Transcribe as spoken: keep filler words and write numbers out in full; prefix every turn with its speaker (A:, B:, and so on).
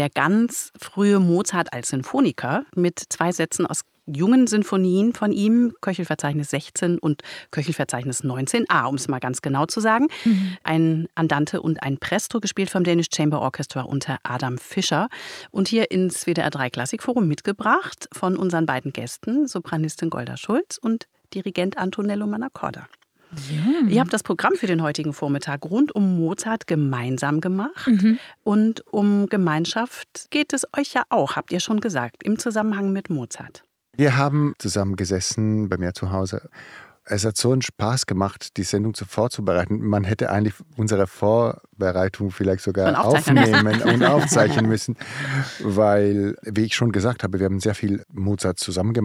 A: der ganz frühe Mozart als Sinfoniker mit zwei Sätzen aus jungen Sinfonien von ihm, Köchelverzeichnis sechzehn und Köchelverzeichnis neunzehn a, um es mal ganz genau zu sagen. Mhm. Ein Andante und ein Presto, gespielt vom Danish Chamber Orchestra unter Adam Fischer. Und hier ins W D R drei Klassikforum mitgebracht von unseren beiden Gästen, Sopranistin Golda Schulz und Dirigent Antonello Mannacorda. Ja. Ihr habt das Programm für den heutigen Vormittag rund um Mozart gemeinsam gemacht. Mhm. Und um Gemeinschaft geht es euch ja auch, habt ihr schon gesagt, im Zusammenhang mit Mozart.
B: Wir haben zusammen gesessen bei mir zu Hause. Es hat so einen Spaß gemacht, die Sendung so vorzubereiten. Man hätte eigentlich unsere Vorbereitung vielleicht sogar aufnehmen und aufzeichnen müssen, weil, wie ich schon gesagt habe, wir haben sehr viel Mozart zusammen gemacht.